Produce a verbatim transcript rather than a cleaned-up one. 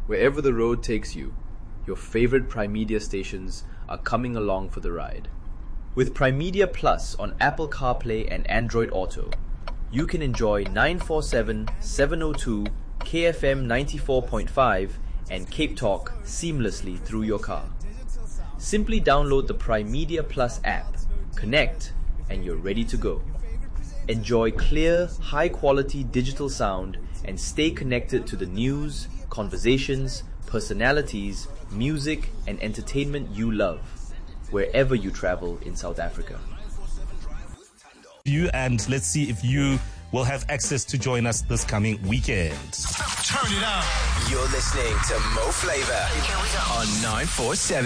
Wherever the road takes you, your favorite Primedia stations are coming along for the ride. With Primedia Plus on Apple CarPlay and Android Auto, you can enjoy nine forty-seven, seven oh two, K F M ninety-four point five and Cape Talk seamlessly through your car. Simply download the Primedia Plus app, connect, and you're ready to go. Enjoy clear, high-quality digital sound and stay connected to the news, conversations, personalities, music, and entertainment you love, wherever you travel in South Africa. You and let's see if you will have access to join us this coming weekend. Turn it up. You're listening to Mo Flava on nine forty-seven.